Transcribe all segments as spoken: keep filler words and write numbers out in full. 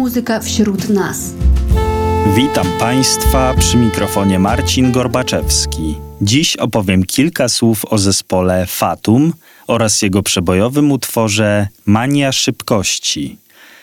Muzyka wśród nas. Witam Państwa, przy mikrofonie Marcin Gorbaczewski. Dziś opowiem kilka słów o zespole Fatum oraz jego przebojowym utworze Mania szybkości.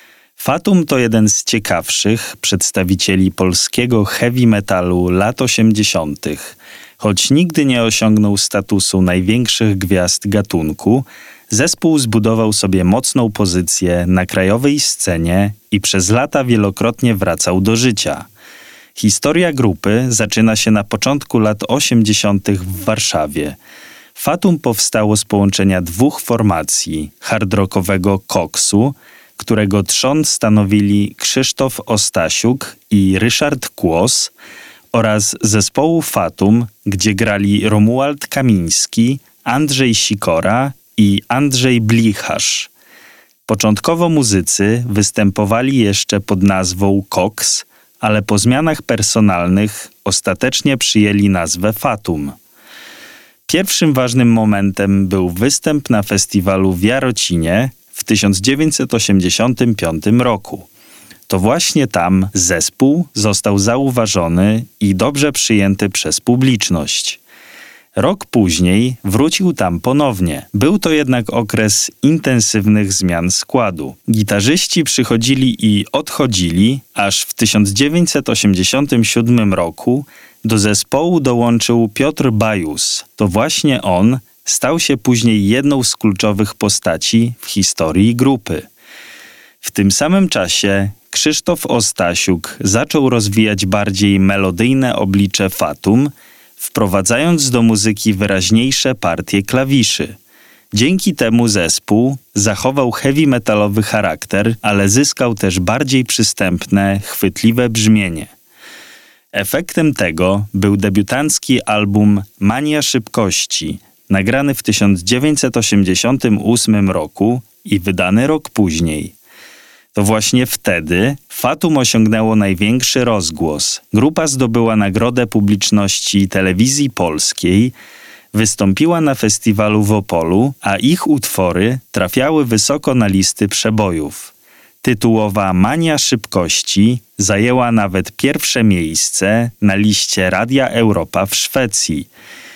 Fatum to jeden z ciekawszych przedstawicieli polskiego heavy metalu lat osiemdziesiątych. Choć nigdy nie osiągnął statusu największych gwiazd gatunku, zespół zbudował sobie mocną pozycję na krajowej scenie i przez lata wielokrotnie wracał do życia. Historia grupy zaczyna się na początku lat osiemdziesiątych w Warszawie. Fatum powstało z połączenia dwóch formacji: hard rockowego Koksu, którego trzon stanowili Krzysztof Ostasiuk i Ryszard Kłos, oraz zespołu Fatum, gdzie grali Romuald Kamiński, Andrzej Sikora i Andrzej Blicharz. Początkowo muzycy występowali jeszcze pod nazwą Koks, ale po zmianach personalnych ostatecznie przyjęli nazwę Fatum. Pierwszym ważnym momentem był występ na festiwalu w Jarocinie w tysiąc dziewięćset osiemdziesiątym piątym roku. To właśnie tam zespół został zauważony i dobrze przyjęty przez publiczność. Rok później wrócił tam ponownie. Był to jednak okres intensywnych zmian składu. Gitarzyści przychodzili i odchodzili, aż w tysiąc dziewięćset osiemdziesiątym siódmym roku do zespołu dołączył Piotr Bajus. To właśnie on stał się później jedną z kluczowych postaci w historii grupy. W tym samym czasie Krzysztof Ostasiuk zaczął rozwijać bardziej melodyjne oblicze Fatum, wprowadzając do muzyki wyraźniejsze partie klawiszy. Dzięki temu zespół zachował heavy metalowy charakter, ale zyskał też bardziej przystępne, chwytliwe brzmienie. Efektem tego był debiutancki album Mania szybkości, nagrany w tysiąc dziewięćset osiemdziesiątym ósmym roku i wydany rok później. To właśnie wtedy Fatum osiągnęło największy rozgłos. Grupa zdobyła nagrodę publiczności telewizji polskiej, wystąpiła na festiwalu w Opolu, a ich utwory trafiały wysoko na listy przebojów. Tytułowa Mania szybkości zajęła nawet pierwsze miejsce na liście Radia Europa w Szwecji.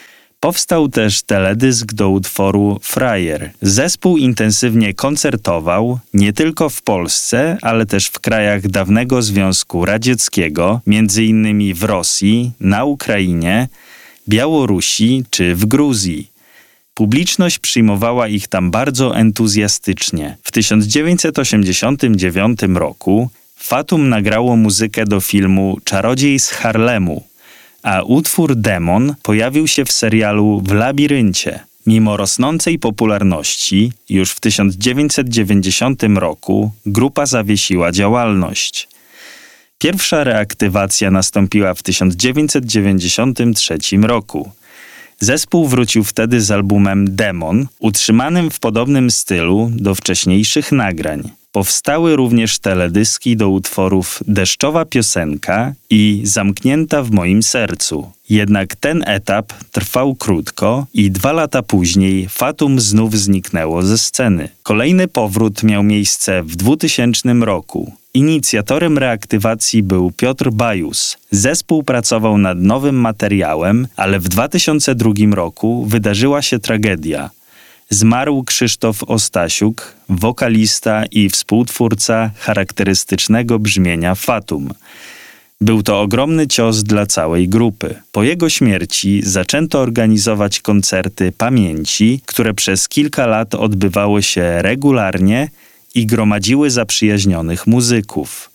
Powstał też teledysk do utworu Frajer. Zespół intensywnie koncertował nie tylko w Polsce, ale też w krajach dawnego Związku Radzieckiego, między innymi w Rosji, na Ukrainie, Białorusi czy w Gruzji. Publiczność przyjmowała ich tam bardzo entuzjastycznie. W tysiąc dziewięćset osiemdziesiątym dziewiątym roku Fatum nagrało muzykę do filmu Czarodziej z Harlemu, a utwór Demon pojawił się w serialu W labiryncie. Mimo rosnącej popularności, już w tysiąc dziewięćset dziewięćdziesiątym roku grupa zawiesiła działalność. Pierwsza reaktywacja nastąpiła w tysiąc dziewięćset dziewięćdziesiątym trzecim roku. Zespół wrócił wtedy z albumem Demon, utrzymanym w podobnym stylu do wcześniejszych nagrań. Powstały również teledyski do utworów Deszczowa piosenka i Zamknięta w moim sercu. Jednak ten etap trwał krótko i dwa lata później Fatum znów zniknęło ze sceny. Kolejny powrót miał miejsce w dwutysięcznym roku. Inicjatorem reaktywacji był Piotr Bajus. Zespół pracował nad nowym materiałem, ale w dwa tysiące drugim roku wydarzyła się tragedia. Zmarł Krzysztof Ostasiuk, wokalista i współtwórca charakterystycznego brzmienia Fatum. Był to ogromny cios dla całej grupy. Po jego śmierci zaczęto organizować koncerty pamięci, które przez kilka lat odbywały się regularnie i gromadziły zaprzyjaźnionych muzyków.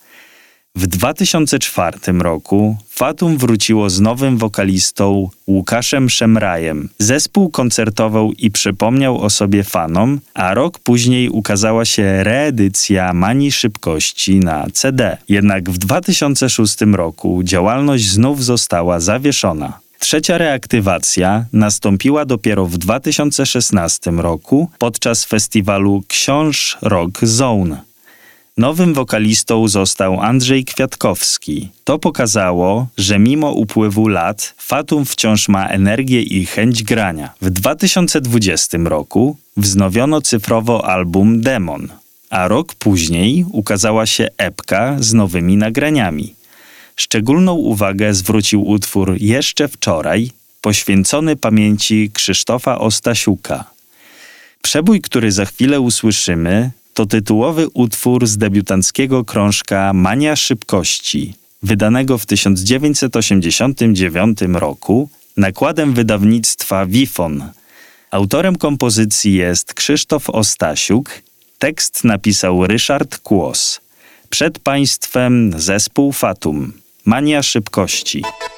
W dwa tysiące czwartym roku Fatum wróciło z nowym wokalistą Łukaszem Szemrajem. Zespół koncertował i przypomniał o sobie fanom, a rok później ukazała się reedycja Manii szybkości na C D. Jednak w dwa tysiące szóstym roku działalność znów została zawieszona. Trzecia reaktywacja nastąpiła dopiero w dwa tysiące szesnastym roku podczas festiwalu Książ Rock Zone. Nowym wokalistą został Andrzej Kwiatkowski. To pokazało, że mimo upływu lat Fatum wciąż ma energię i chęć grania. W dwa tysiące dwudziestym roku wznowiono cyfrowo album Demon, a rok później ukazała się epka z nowymi nagraniami. Szczególną uwagę zwrócił utwór Jeszcze wczoraj, poświęcony pamięci Krzysztofa Ostasiuka. Przebój, który za chwilę usłyszymy, to tytułowy utwór z debiutanckiego krążka Mania szybkości, wydanego w tysiąc dziewięćset osiemdziesiątym dziewiątym roku nakładem wydawnictwa Wifon. Autorem kompozycji jest Krzysztof Ostasiuk, tekst napisał Ryszard Kłos. Przed Państwem zespół Fatum, Mania szybkości.